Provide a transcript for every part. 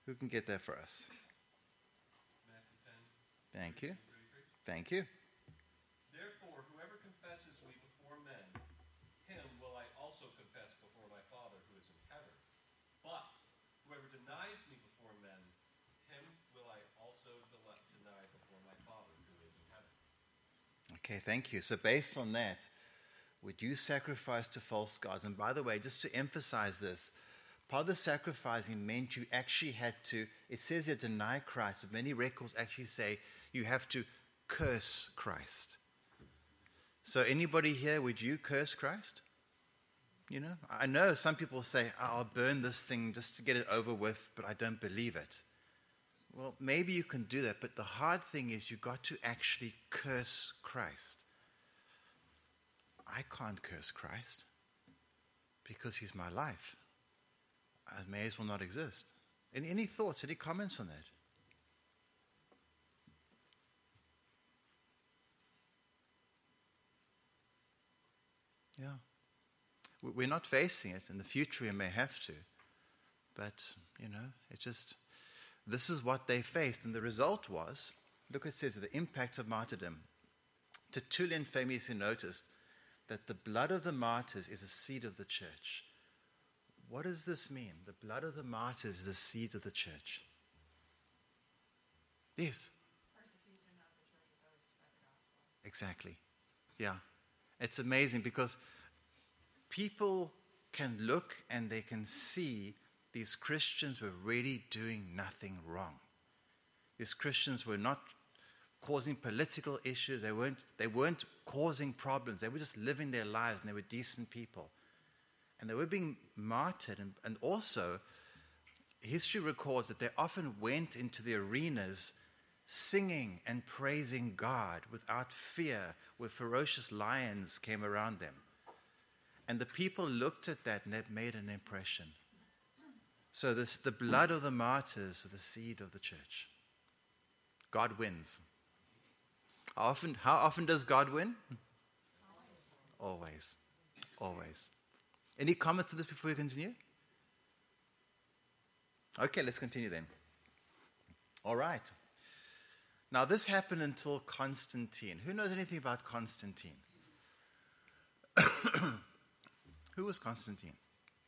Who can get that for us? Matthew 10. Thank you. 33. Thank you. Therefore, whoever confesses me before men, him will I also confess before my Father who is in heaven. But whoever denies me before men, him will I also deny before my Father who is in heaven. Okay, thank you. So based on that, would you sacrifice to false gods? And by the way, just to emphasize this, part of the sacrificing meant you actually had to, it says here, deny Christ, but many records actually say you have to curse Christ. So anybody here, would you curse Christ? You know, I know some people say, I'll burn this thing just to get it over with, but I don't believe it. Well, maybe you can do that, but the hard thing is you got to actually curse Christ. I can't curse Christ because he's my life. I may as well not exist. Any thoughts, any comments on that? Yeah. We're not facing it. In the future we may have to. But, you know, this is what they faced. And the result was, look, it says the impact of martyrdom. Tertullian famously noticed that the blood of the martyrs is the seed of the church. What does this mean? The blood of the martyrs is the seed of the church. Yes. Persecution of the church is always spread the gospel. Exactly. Yeah. It's amazing because people can look and they can see these Christians were really doing nothing wrong. These Christians were not causing political issues. They weren't causing problems. They were just living their lives, and they were decent people. And they were being martyred. And also, history records that they often went into the arenas singing and praising God without fear, where ferocious lions came around them. And the people looked at that and it made an impression. So the blood of the martyrs was the seed of the church. God wins. How often does God win? Always. Always. Any comments on this before we continue? Okay, let's continue then. All right. Now this happened until Constantine. Who knows anything about Constantine? Who was Constantine?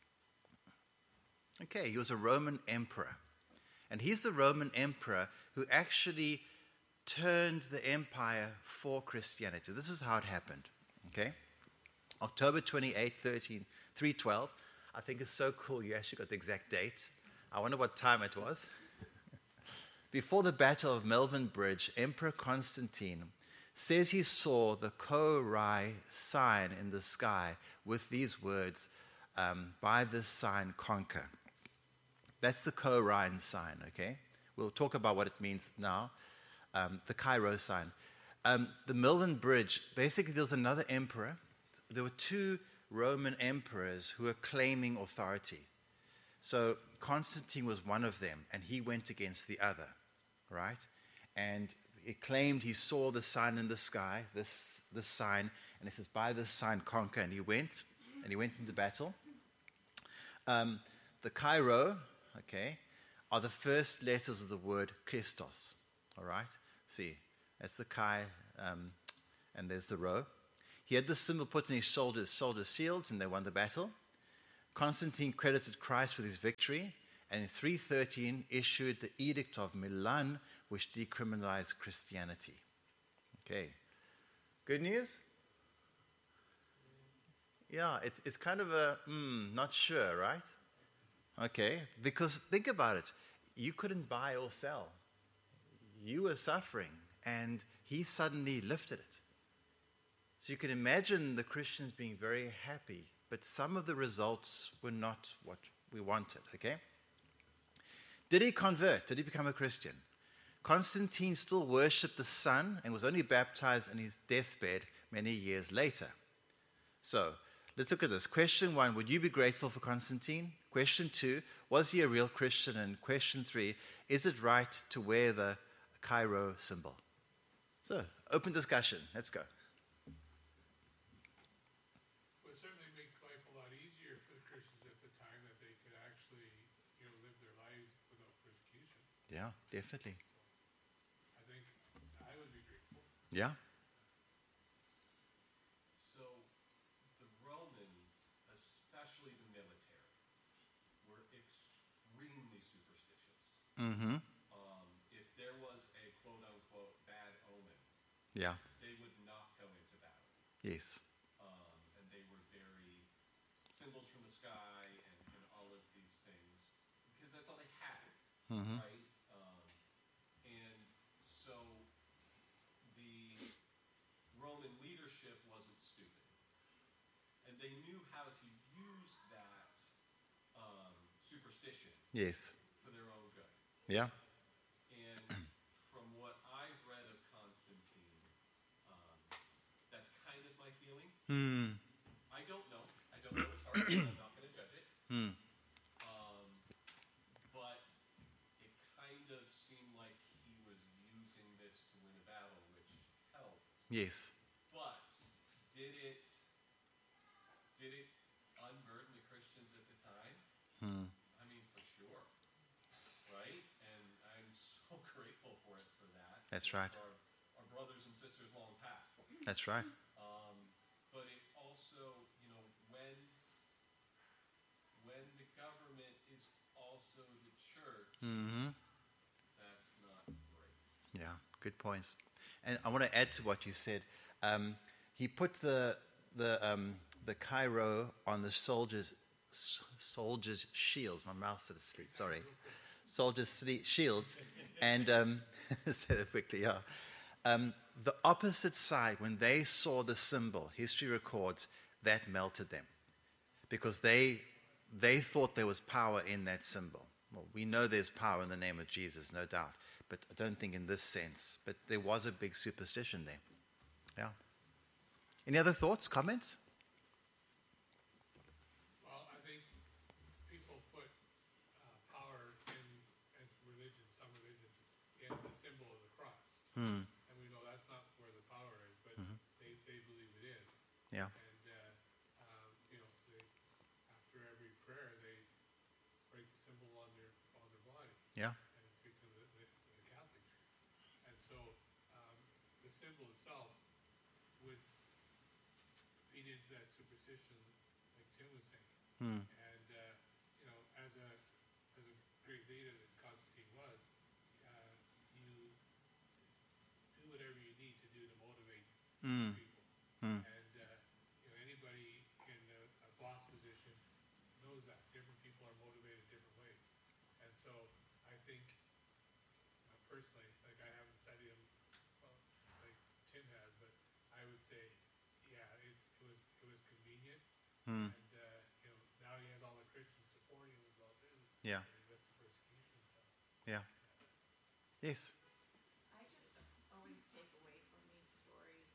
Okay, he was a Roman emperor. And he's the Roman emperor who actually turned the empire for Christianity. This is how it happened. Okay? October 28, 312. I think it's so cool you actually got the exact date. I wonder what time it was. Before the Battle of Milvian Bridge, Emperor Constantine says he saw the Ko-Rai sign in the sky with these words, by this sign conquer. That's the Ko-Rai sign, okay? We'll talk about what it means now. The Cairo sign. The Milvian Bridge, basically there was another emperor. There were two Roman emperors who were claiming authority. So Constantine was one of them, and he went against the other, right? And he claimed he saw the sign in the sky, this sign, and he says, by this sign conquer. And he went into battle. The Cairo, okay, are the first letters of the word Christos, all right? See, that's the Chi, and there's the Rho. He had this symbol put on his shoulders shields, and they won the battle. Constantine credited Christ with his victory, and in 313 issued the Edict of Milan, which decriminalized Christianity. Okay. Good news? Yeah, it's kind of a, not sure, right? Okay, because think about it. You couldn't buy or sell. You were suffering, and he suddenly lifted it. So you can imagine the Christians being very happy, but some of the results were not what we wanted, okay? Did he convert? Did he become a Christian? Constantine still worshipped the sun and was only baptized in his deathbed many years later. So let's look at this. Question 1, would you be grateful for Constantine? Question 2, was he a real Christian? And question 3, is it right to wear the Cairo symbol? So, open discussion. Let's go. Well, it certainly made life a lot easier for the Christians at the time that they could actually, live their lives without persecution. Yeah, definitely. I think I would be grateful. Yeah. So the Romans, especially the military, were extremely superstitious. Mm-hmm. If there was a quote-unquote bad omen, Yeah. they would not go into battle. Yes. And they were very symbols from the sky and all of these things because that's all they had, Mm-hmm. right? And so the Roman leadership wasn't stupid, and they knew how to use that superstition Yes. for their own good. Yeah. And from what I've read of Constantine, that's kind of my feeling. Hmm. I don't know. I don't know his heart. I'm not going to judge it. Hmm. But it kind of seemed like he was using this to win a battle, which helped. Yes. But did it unburden the Christians at the time? I mean, for sure, right? And I'm so grateful for it for that. That's right. For our brothers and sisters long past. That's right. But it also, when the government is also the church, Mm-hmm. that's not great. Yeah, good points. And I want to add to what you said. He put the Cairo on the soldiers' shields. My mouth's at asleep. Sorry, soldiers' shields, and say that quickly. Yeah. The opposite side, when they saw the symbol, history records that melted them, because they thought there was power in that symbol. Well, we know there's power in the name of Jesus, no doubt, but I don't think in this sense. But there was a big superstition there. Yeah. Any other thoughts, comments? Well, I think people put power in religion, some religions, in the symbol of the cross. And we know that's not where the power is, but they believe it is. Yeah. And, after every prayer, they break the symbol on their body. Yeah. And speak to the Catholic Church. And so the symbol itself would feed into that superstition, like Tim was saying. And as a great leader that Constantine was, you do whatever you need to do to motivate people. And anybody in a boss position knows that different people are motivated different ways. And so I think personally, like I haven't studied him like Tim has, but I would say, yeah, it was convenient, and now he has all the Christians supporting him as well too. Yeah. That's the persecution. So Yeah. Yes. I just always take away from these stories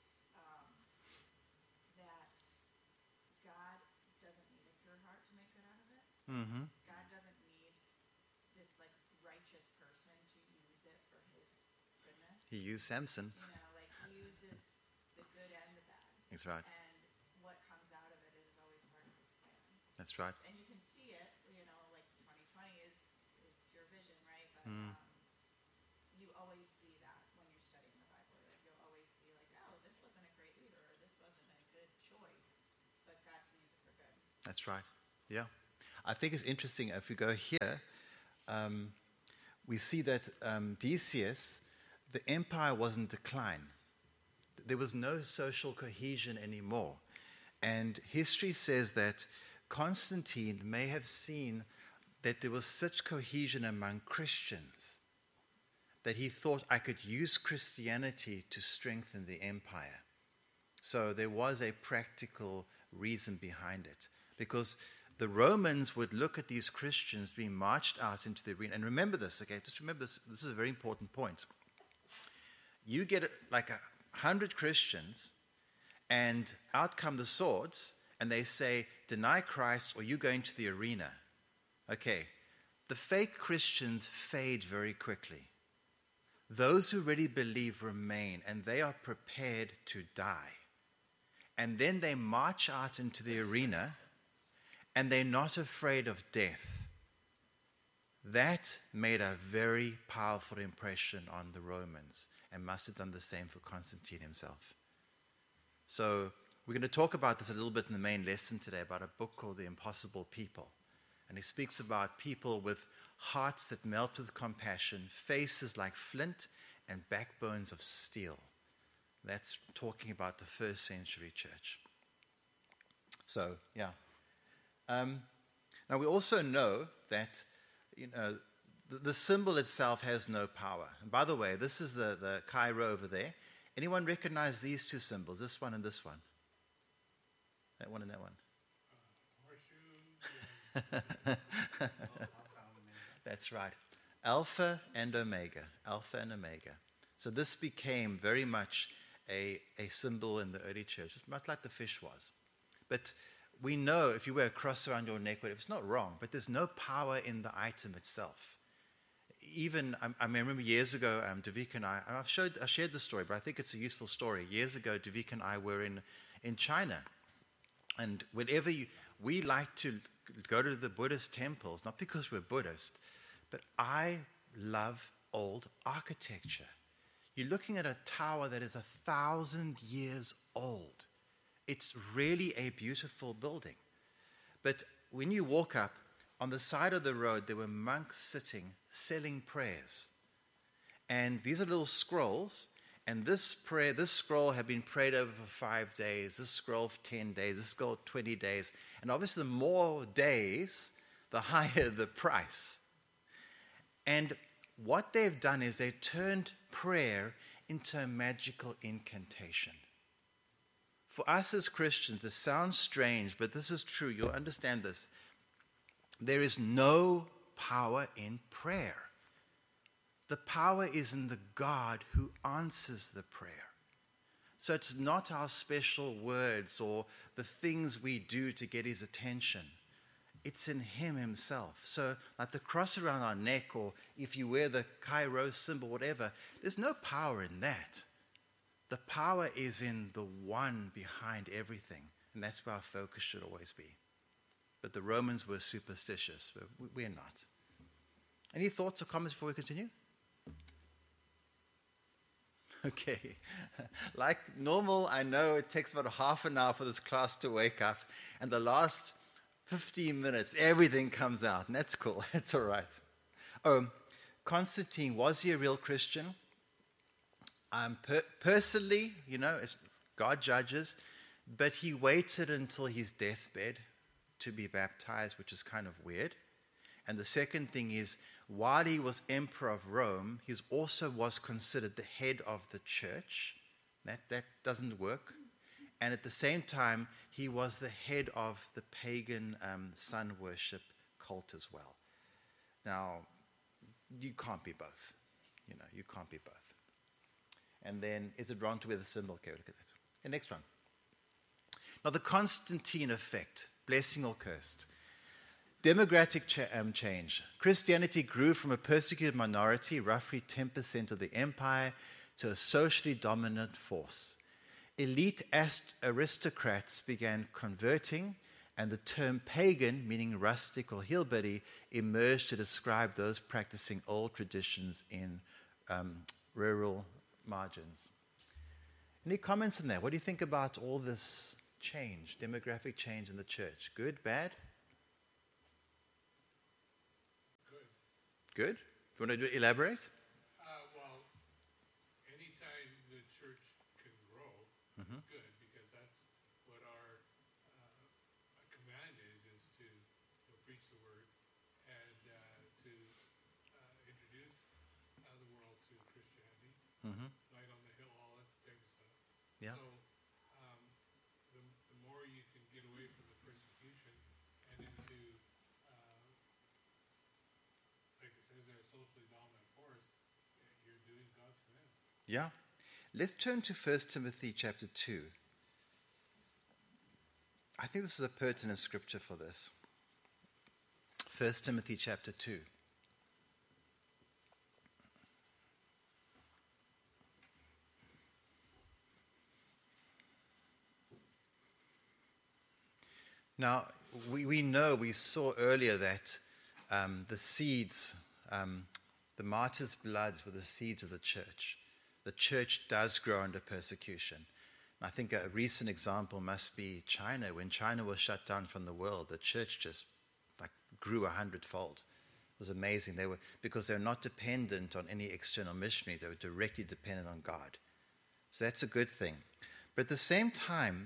that God doesn't need a pure heart to make good out of it. Mm-hmm. God doesn't need this like righteous person to use it for his goodness. He used Samson. Like he uses the good and the bad. That's right. And what comes out of it is always part of his plan. That's right. And you can see it, like 2020 is pure vision, right? But you always see that when you're studying the Bible. Like you'll always see like, oh, this wasn't a great leader, or this wasn't a good choice, but God can use it for good. That's right. Yeah. I think it's interesting if we go here, we see that Decius, the empire was in decline. There was no social cohesion anymore. And history says that Constantine may have seen that there was such cohesion among Christians that he thought, I could use Christianity to strengthen the empire. So there was a practical reason behind it, because the Romans would look at these Christians being marched out into the arena. And remember this, okay? Just remember this. This is a very important point. You get like 100 Christians, and out come the swords, and they say, deny Christ or you go into the arena. Okay, the fake Christians fade very quickly. Those who really believe remain, and they are prepared to die. And then they march out into the arena, and they're not afraid of death. That made a very powerful impression on the Romans and must have done the same for Constantine himself. So we're going to talk about this a little bit in the main lesson today, about a book called The Impossible People. And he speaks about people with hearts that melt with compassion, faces like flint, and backbones of steel. That's talking about the first century church. So, yeah. Now we also know that the symbol itself has no power. And by the way, this is the Cairo over there. Anyone recognize these two symbols, this one and this one? That one and that one. That's right. Alpha and Omega. Alpha and Omega. So this became very much a symbol in the early church, much like the fish was. But we know if you wear a cross around your neck, it's not wrong, but there's no power in the item itself. Even, I remember years ago, Davika and I shared this story, but I think it's a useful story. Years ago, Davika and I were in China. And whenever we like to go to the Buddhist temples, not because we're Buddhist, but I love old architecture. You're looking at a tower that is 1,000 years old. It's really a beautiful building. But when you walk up, on the side of the road, there were monks sitting, selling prayers. And these are little scrolls. And this scroll had been prayed over for 5 days, this scroll for 10 days, this scroll 20 days. And obviously the more days, the higher the price. And what they've done is they've turned prayer into a magical incantation. For us as Christians, it sounds strange, but this is true. You'll understand this. There is no power in prayer. The power is in the God who answers the prayer. So it's not our special words or the things we do to get his attention. It's in him himself. So like the cross around our neck, or if you wear the Cairo symbol, whatever, there's no power in that. The power is in the one behind everything. And that's where our focus should always be. But the Romans were superstitious. But we're not. Any thoughts or comments before we continue? Okay. Like normal, I know it takes about half an hour for this class to wake up. And the last 15 minutes, everything comes out. And that's cool. That's all right. Oh, Constantine, was he a real Christian? Personally, God judges. But he waited until his deathbed to be baptized, which is kind of weird. And the second thing is, while he was emperor of Rome, he also was considered the head of the church. That doesn't work. And at the same time, he was the head of the pagan sun worship cult as well. Now, you can't be both. You can't be both. And then, is it wrong to wear the symbol? Okay, look at that. Okay, next one. Now, the Constantine effect, blessing or cursed. Demographic change. Christianity grew from a persecuted minority, roughly 10% of the empire, to a socially dominant force. Elite aristocrats began converting, and the term pagan, meaning rustic or hillbilly, emerged to describe those practicing old traditions in rural margins. Any comments on that? What do you think about all this change, demographic change in the church? Good, bad? Good? Do you want to elaborate? Well, anytime the church can grow, it's good, because that's what our command is to preach the word and to introduce the world to Christianity, light on the hill, all that type of stuff. Yeah. So the more you can get away from the persecution and into like it says there, a socially dominant force, you're doing God's command. Yeah. Let's turn to 1 Timothy chapter 2. I think this is a pertinent scripture for this. 1 Timothy chapter 2. Now, we saw earlier that the seeds, the martyr's blood were the seeds of the church. The church does grow under persecution. And I think a recent example must be China. When China was shut down from the world, the church just grew 100-fold. It was amazing. Because they're not dependent on any external missionaries. They were directly dependent on God. So that's a good thing. But at the same time,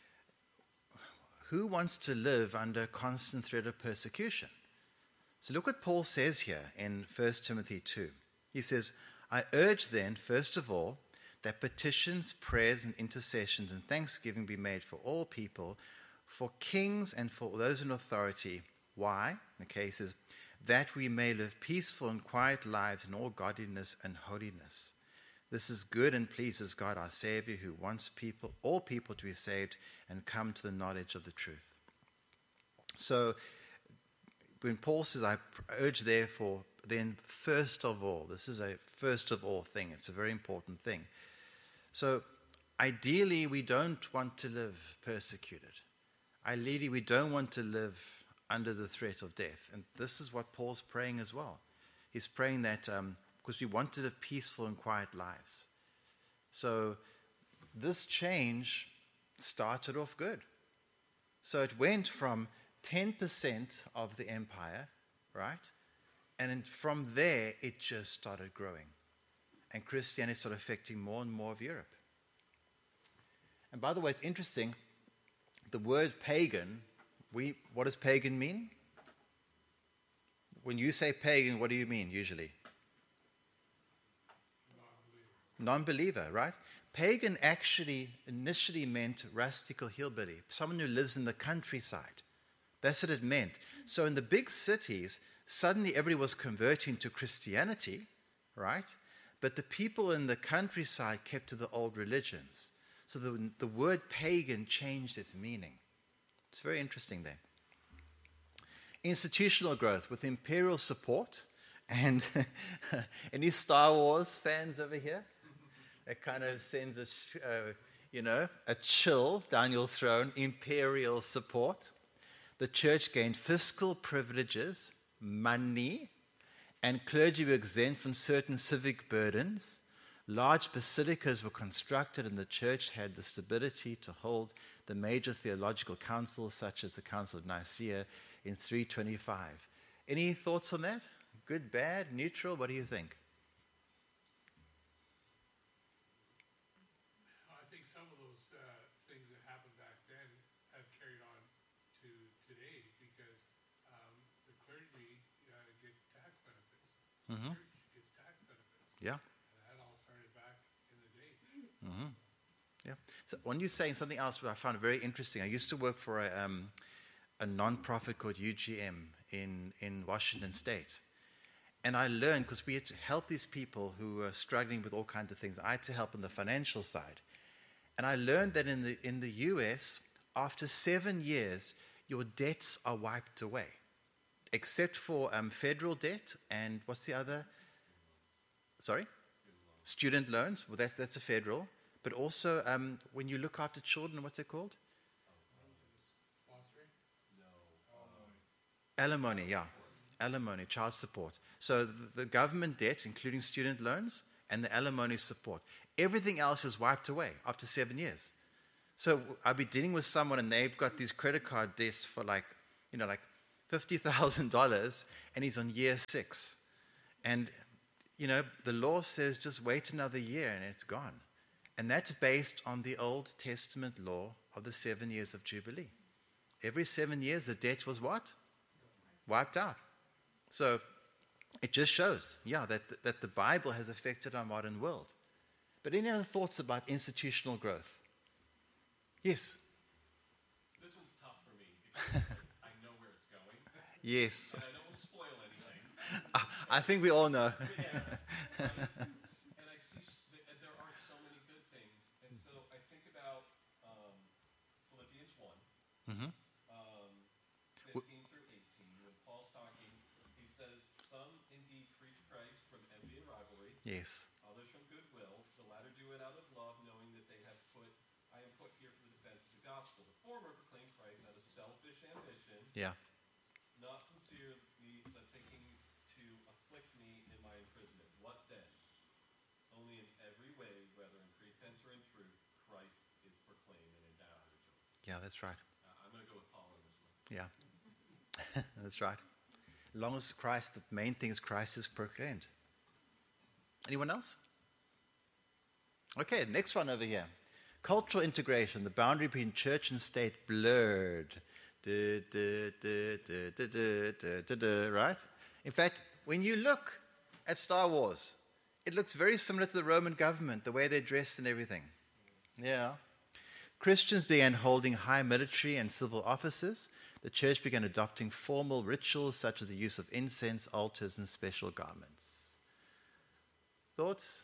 who wants to live under constant threat of persecution? So look what Paul says here in 1 Timothy 2. He says, I urge then, first of all, that petitions, prayers, and intercessions and thanksgiving be made for all people, for kings and for those in authority. Why? Okay, he says, that we may live peaceful and quiet lives in all godliness and holiness. This is good and pleases God our Savior, who wants all people to be saved and come to the knowledge of the truth. So when Paul says, I urge therefore, then first of all, this is a first of all thing. It's a very important thing. So ideally, we don't want to live persecuted. Ideally, we don't want to live under the threat of death. And this is what Paul's praying as well. He's praying that because we want to live peaceful and quiet lives. So this change started off good. So it went from 10% of the empire, right? And from there, it just started growing. And Christianity started affecting more and more of Europe. And by the way, it's interesting, the word pagan, what does pagan mean? When you say pagan, what do you mean usually? Non-believer, right? Pagan actually initially meant rustical hillbilly, someone who lives in the countryside. That's what it meant. So in the big cities, suddenly everybody was converting to Christianity, right? But the people in the countryside kept to the old religions. So the word pagan changed its meaning. It's very interesting there. Institutional growth with imperial support. And any Star Wars fans over here? It kind of sends a chill down your throat. Imperial support. The church gained fiscal privileges, money, and clergy were exempt from certain civic burdens. Large basilicas were constructed, and the church had the stability to hold the major theological councils, such as the Council of Nicaea in 325. Any thoughts on that? Good, bad, neutral? What do you think? I think some of those things that happened back then have carried on to today because the clergy get tax benefits. The church gets tax benefits. Yeah. And that all started back in the day. Yeah. So when you're saying something else, I found very interesting. I used to work for a non-profit called UGM in Washington State. And I learned, because we had to help these people who were struggling with all kinds of things. I had to help on the financial side. And I learned that in the US, after 7 years, your debts are wiped away. Except for federal debt and what's the other? Sorry? Student loans. Well, that's a federal. But also when you look after children, what's it called? Alimony, yeah. Alimony, child support. So the government debt, including student loans, and the alimony support. Everything else is wiped away after 7 years. So I'll be dealing with someone and they've got these credit card debts for like $50,000 and he's on year 6. And, the law says just wait another year and it's gone. And that's based on the Old Testament law of the 7 years of Jubilee. Every 7 years the debt was what? Wiped out. So it just shows, that the Bible has affected our modern world. But any other thoughts about institutional growth? Yes. This one's tough for me because I know where it's going. Yes. And I don't want to spoil anything. I think we all know. And I see there are so many good things. And so I think about Philippians 1, 15 through 18, when Paul's talking, he says, some indeed preach Christ from envy and rivalry, Yes. others from goodwill. The latter do it out of love, knowing that I am put here for the defense of the gospel. The former proclaim Christ out of selfish ambition, Yeah. not sincerely, but Yeah, that's right. I'm going to go with Paul on this one. Yeah, that's right. As long as Christ, the main thing is Christ is proclaimed. Anyone else? Okay, next one over here. Cultural integration, the boundary between church and state blurred. Right? In fact, when you look at Star Wars, it looks very similar to the Roman government, the way they're dressed and everything. Yeah. Christians began holding high military and civil offices. The church began adopting formal rituals such as the use of incense, altars, and special garments. Thoughts?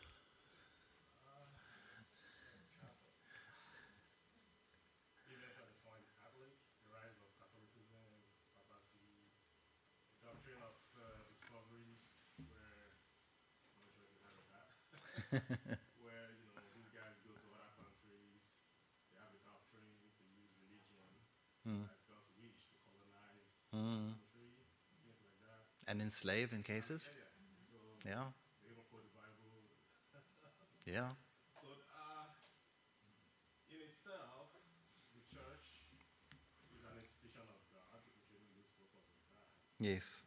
Even at the point Catholic, the rise of Catholicism, papacy, the doctrine of discoveries, where I'm not sure if you heard of that, where these guys go to other countries, they have the doctrine to use religion, like God's wish to colonize country, things like that. And enslave in cases? Yeah. So Yeah. they even quote the Bible. Yeah. So in itself, the church is an institution of God, which even lose focus on that. Yes.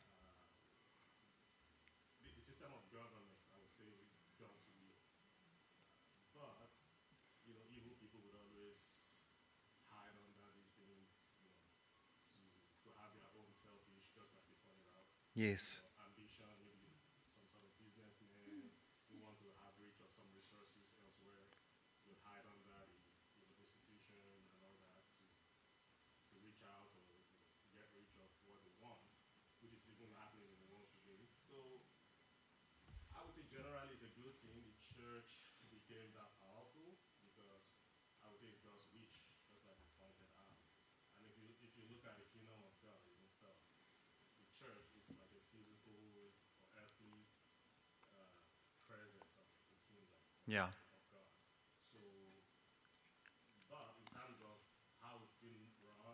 The system of government, I would say, it's got to be. But evil people would always hide under these things, to have their own selfish, just like you pointed out, Yes. ambition, maybe some sort of businessman who want to have reach of some resources elsewhere, would hide under the institution and all that to reach out or get reach of what they want, which is even happening in the world today. So I would say generally it's a good thing the church became that powerful, because I would say it's God's wish, just like you pointed out. And if you look at the kingdom of God in itself, the church is like a physical or earthly presence of the kingdom Yeah. of God. So, but in terms of how it's been run,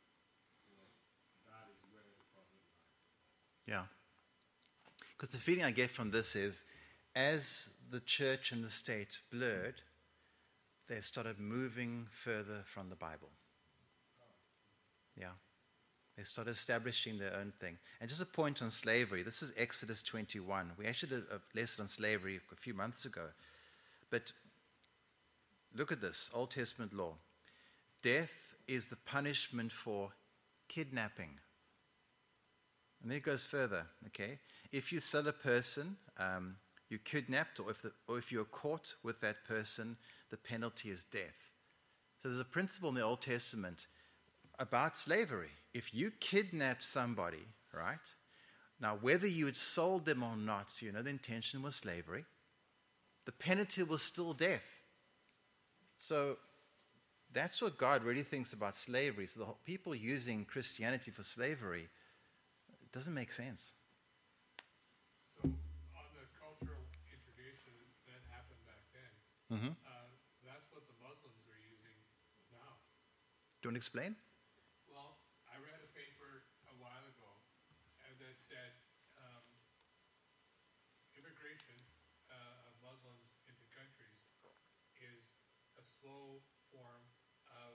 that is where the problem lies. Yeah. Because the feeling I get from this is, as the church and the state blurred, they started moving further from the Bible. Yeah. They started establishing their own thing. And just a point on slavery. This is Exodus 21. We actually did a lesson on slavery a few months ago. But look at this, Old Testament law. Death is the punishment for kidnapping. And then it goes further, okay? If you sell a person, you're kidnapped, or if you're caught with that person, the penalty is death. So there's a principle in the Old Testament about slavery. If you kidnapped somebody, right? Now, whether you had sold them or not, so the intention was slavery, the penalty was still death. So that's what God really thinks about slavery. So the people using Christianity for slavery, it doesn't make sense. So on the cultural integration that happened back then, that's what the Muslims are using now. Do you want to explain? Well, I read a paper a while ago that said immigration of Muslims into countries is a slow form of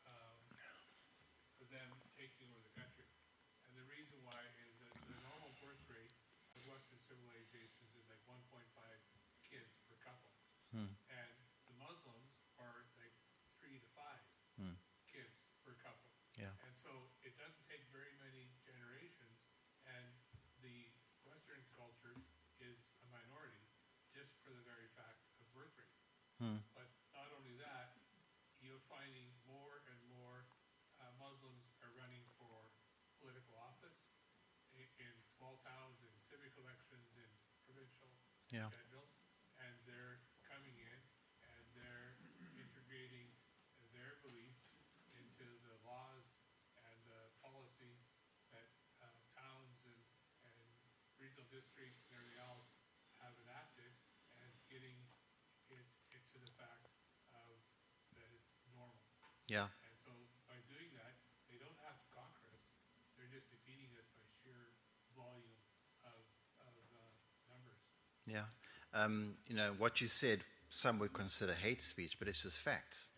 them taking over the country. And the reason why is that the normal birth rate of Western civilizations is like 1.5 kids per couple. And the Muslims are like 3 to 5 kids per couple. Yeah. And so it doesn't take very many generations, and the Western culture is a minority just for the very fact of birth rate. But not only that, you're finding more and more Muslims are running for political office in small towns, in civic elections, in provincial, Yeah. federal, and they're coming in and they're integrating their beliefs into the laws and the policies that towns and regional districts and everything else have enacted, and getting it to the fact of that it's normal. Yeah. And so by doing that, they don't have to conquer us. They're just defeating us by sheer volume of numbers. Yeah. What you said, some would consider hate speech, but it's just facts.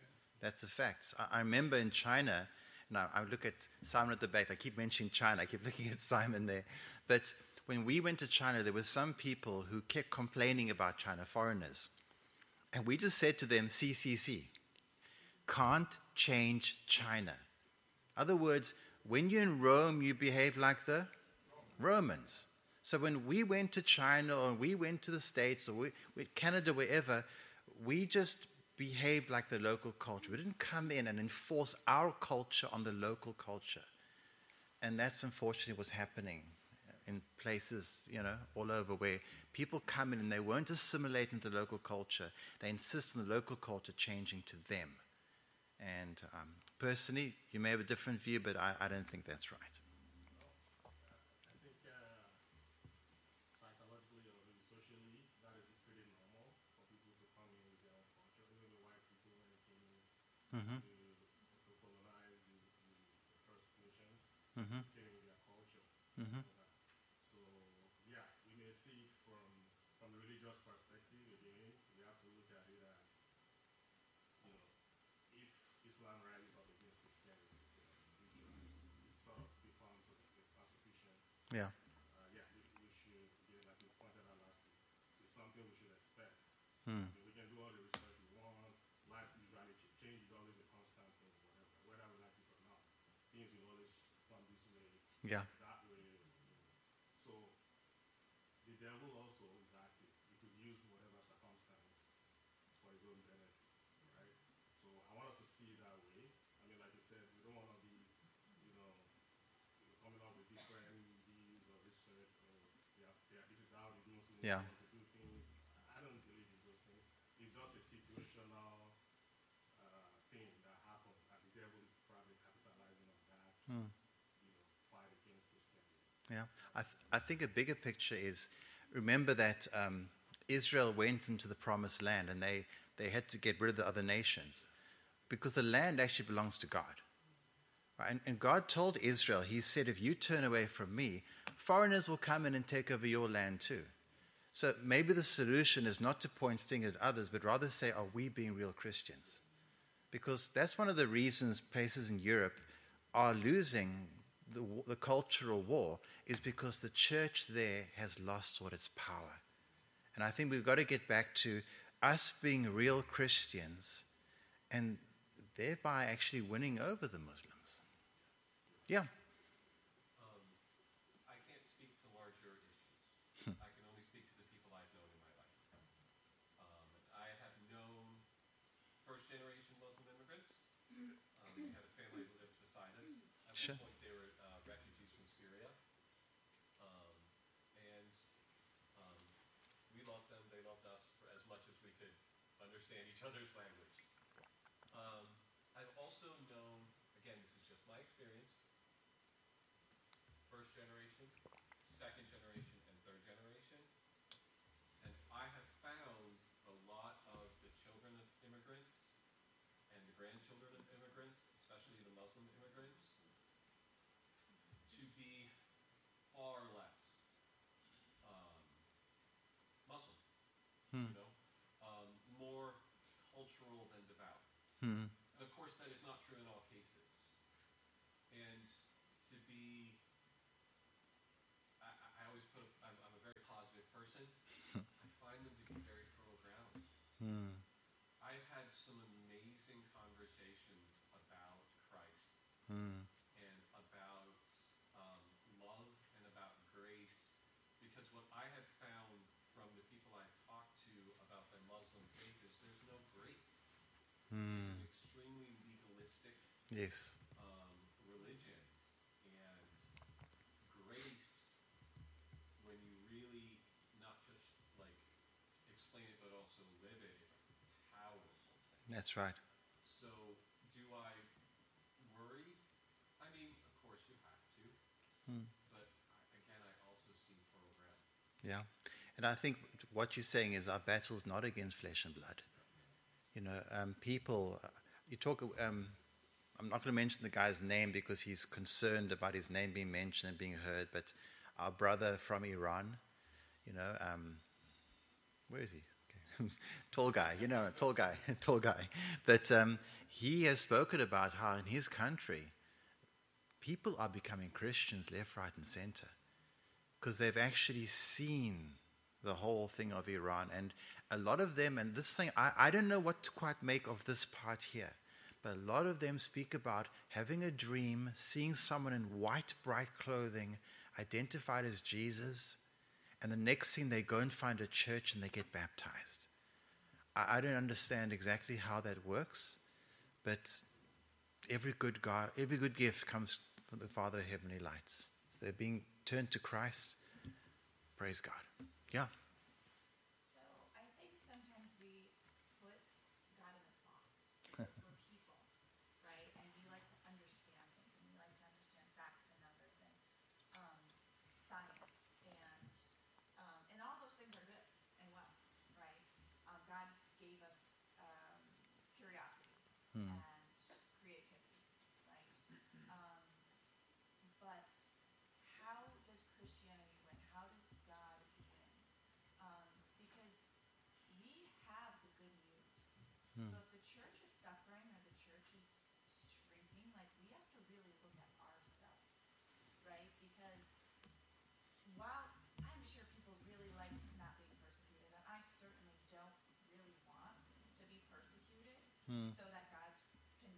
That's a fact. I remember in China, and I look at Simon at the back. I keep mentioning China. I keep looking at Simon there. But when we went to China, there were some people who kept complaining about China, foreigners. And we just said to them, CCC, can't change China. Other words, when you're in Rome, you behave like the Romans. So when we went to China or we went to the States or Canada, wherever, we just behaved like the local culture. We didn't come in and enforce our culture on the local culture. And that's unfortunately what's happening in places, all over, where people come in and they won't assimilate into the local culture. They insist on the local culture changing to them. And personally, you may have a different view, but I don't think that's right. I think psychologically or maybe socially, that is pretty normal for people to come in with their own culture. Even the white people, when they came in to colonize the First Nations, came in with their culture. So, yeah, we may see it from the religious perspective. Again, we have to look at it as, if Islam rises up against Christianity, it sort of becomes a persecution. Yeah. We should, again, like we pointed out last week, it's something we should expect. I mean, we can do all the research we want. Life usually change is always a constant thing, whether we like it or not. Things will always come this way, Yeah. that way. So the devil also is active. He could use whatever circumstance for his own benefit, right? So I want us to see it that way. I mean, like you said, we don't want to be, coming up with different views or research or this is how the Muslims Yeah. want to do things. I don't believe in those things. It's just a situational thing that happened, and the devil is probably capitalizing on that. Fight against Christianity. Yeah, I think a bigger picture is, remember that Israel went into the promised land and they had to get rid of the other nations because the land actually belongs to God. Right? And God told Israel, he said, if you turn away from me, foreigners will come in and take over your land too. So maybe the solution is not to point fingers at others, but rather say, are we being real Christians? Because that's one of the reasons places in Europe are losing the cultural war, is because the church there has lost all its power. And I think we've got to get back to us being real Christians and thereby actually winning over the Muslims. Yeah. I can't speak to larger issues. I can only speak to the people I've known in my life. I have known first-generation Muslim immigrants. We had a family who lived beside us. At Sure. one point, they were refugees from Syria. And we loved them. They loved us for as much as we could understand each other's language. I've also known, again, this is just my experience, first generation, second generation, and third generation. And I have found a lot of the children of immigrants and the grandchildren of immigrants, especially the Muslim immigrants, to be far less Muslim, more cultural than devout. And of course, that is not true in all cases. And to be, I always I'm a very positive person. I find them to be very fertile ground. I've had some amazing conversations about Christ and about love and about grace, because what I have found from the people I've talked to about their Muslim faith is there's no grace. It's an extremely legalistic Yes. religion, and grace, when you really not just like explain it but also live it, is a powerful thing. That's right. So do I worry? I mean, of course you have to, but again, I also see fertile ground. Yeah. And I think what you're saying is our battle is not against flesh and blood. People, you talk, I'm not going to mention the guy's name because he's concerned about his name being mentioned and being heard, but our brother from Iran, where is he? tall guy, tall guy, tall guy. But he has spoken about how in his country, people are becoming Christians left, right, and center because they've actually seen the whole thing of Iran. And a lot of them, and this thing, I don't know what to quite make of this part here, but a lot of them speak about having a dream, seeing someone in white, bright clothing, identified as Jesus, and the next thing they go and find a church and they get baptized. I don't understand exactly how that works, but every good gift comes from the Father of Heavenly Lights. So they're being turned to Christ. Praise God. Yeah. So I think sometimes we put God in a box because we're people, right? And we like to understand things, and we like to understand facts and numbers and science, and all those things are good and well, right? God gave us curiosity and creativity, right? But how does Christianity win? How does God win? Because we have the good news. So if the church is suffering or the church is shrinking, like we have to really look at ourselves, right? Because while I'm sure people really like not being persecuted, and I certainly don't really want to be persecuted so that God's can,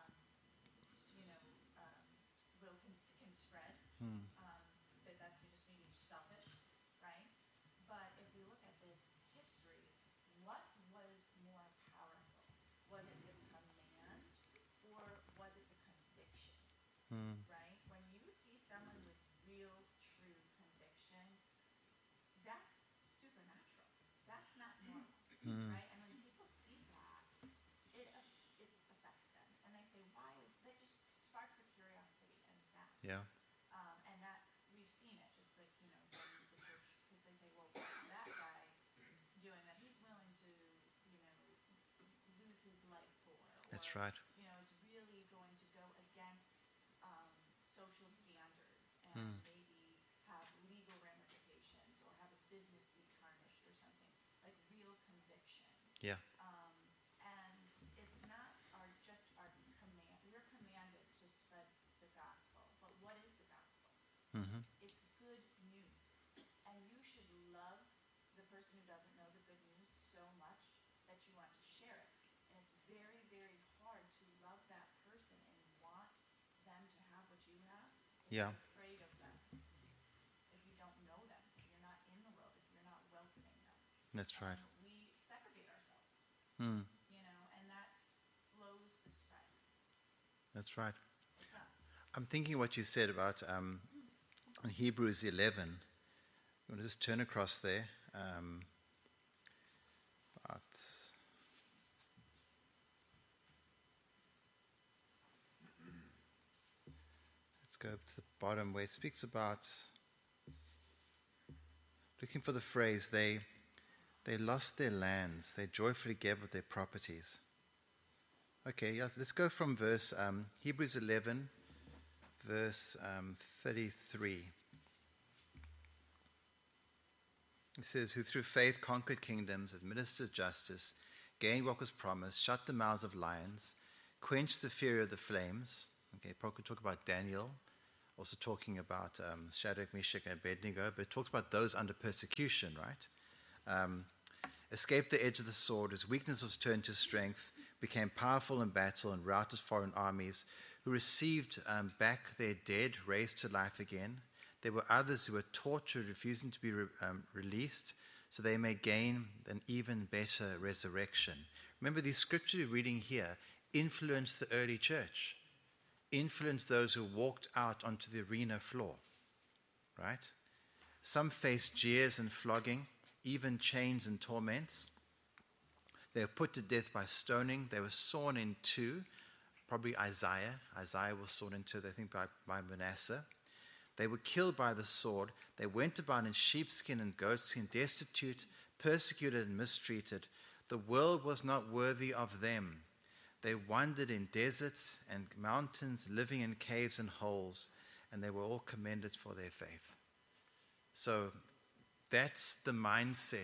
will can spread. That that's just maybe selfish, right? But if we look at this history, what was more powerful? Was it the command or was it the conviction? Right? When you see someone with real, true conviction, that's supernatural. That's not normal, right? And when people see that, it affects them, and they say, "Why is that?" Just sparks a curiosity and that. Yeah. And that we've seen it, just like the church, because they say, "Well, what's that guy doing that he's willing to, lose his life for?" That's or, right. It's really going to go against social standards and maybe have legal ramifications or have his business be tarnished or something, like real conviction. Yeah. And it's not just our command. We're commanded to spread the gospel. But what is the gospel? It's good news. And you should love the person who doesn't know the good news so much that you want to share it. And it's very, very hard to love that person and want them to have what you have. If Yeah. you're afraid of them. If you don't know them. If you're not in the world. If you're not welcoming them. That's right. We segregate ourselves. And that slows the spread. That's right. It does. I'm thinking what you said about in Hebrews 11. I'm going to just turn across there. Let's go to the bottom where it speaks about looking for the phrase, they lost their lands, they joyfully gave of their properties. Okay, yes, let's go from verse Hebrews 11, verse 33. It says, "Who through faith conquered kingdoms, administered justice, gained what was promised, shut the mouths of lions, quenched the fury of the flames." Okay, probably talk about Daniel, also talking about Shadrach, Meshach, and Abednego, but it talks about those under persecution, right? Escaped the edge of the sword, whose weakness was turned to strength, became powerful in battle and routed foreign armies, who received back their dead, raised to life again. There were others who were tortured, refusing to be released, so they may gain an even better resurrection. Remember, these scriptures we're reading here influenced the early church, influenced those who walked out onto the arena floor, right? Some faced jeers and flogging, even chains and torments. They were put to death by stoning. They were sawn in two, probably Isaiah. Isaiah was sawn in two, I think, by Manasseh. They were killed by the sword. They went about in sheepskin and goatskin, destitute, persecuted and mistreated. The world was not worthy of them. They wandered in deserts and mountains, living in caves and holes, and they were all commended for their faith. So that's the mindset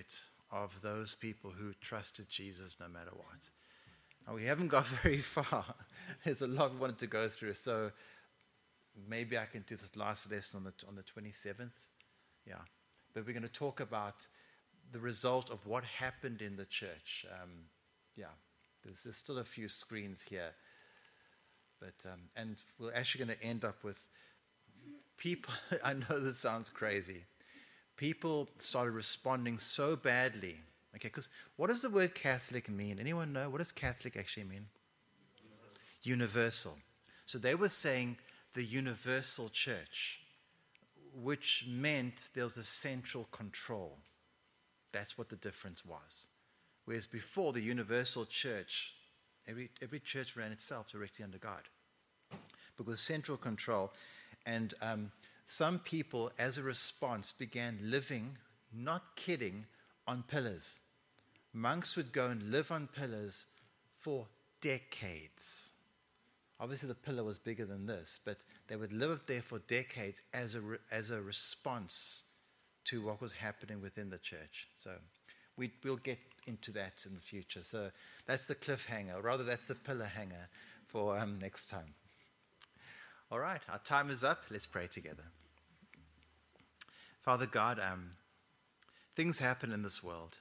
of those people who trusted Jesus no matter what. And we haven't got very far. There's a lot we wanted to go through. So maybe I can do this last lesson on the 27th. Yeah. But we're going to talk about the result of what happened in the church. There's still a few screens here. But and we're actually going to end up with people. I know this sounds crazy. People started responding so badly. Okay, because what does the word Catholic mean? Anyone know? What does Catholic actually mean? Universal. So they were saying the universal church, which meant there was a central control. That's what the difference was. Whereas before, the universal church, every church ran itself directly under God, but with central control. And some people, as a response, began living, not kidding, on pillars. Monks would go and live on pillars for decades. Obviously, the pillar was bigger than this, but they would live there for decades as a response to what was happening within the church. So we'll get into that in the future. So that's the cliffhanger, or rather that's the pillar hanger for next time. All right, our time is up. Let's pray together. Father God, things happen in this world.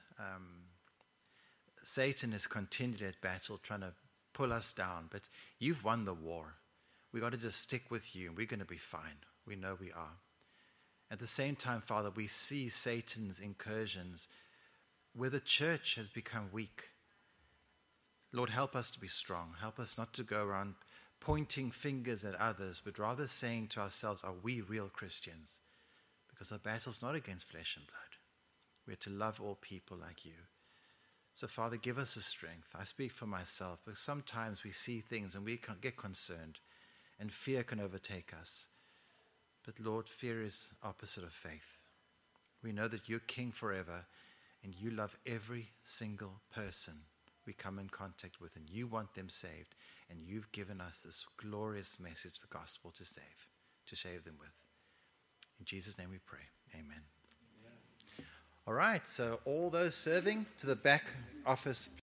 Satan has continued at battle trying to pull us down, but you've won the war. We got to just stick with you, and we're going to be fine. We know we are. At the same time, Father, we see Satan's incursions where the church has become weak. Lord, help us to be strong. Help us not to go around pointing fingers at others, but rather saying to ourselves, are we real Christians? Because our battle's not against flesh and blood. We're to love all people like you. So, Father, give us the strength. I speak for myself, because sometimes we see things and we can get concerned, and fear can overtake us. But, Lord, fear is opposite of faith. We know that you're King forever, and you love every single person we come in contact with, and you want them saved, and you've given us this glorious message, the gospel, to save them with. In Jesus' name we pray. Amen. All right, so all those serving to the back office,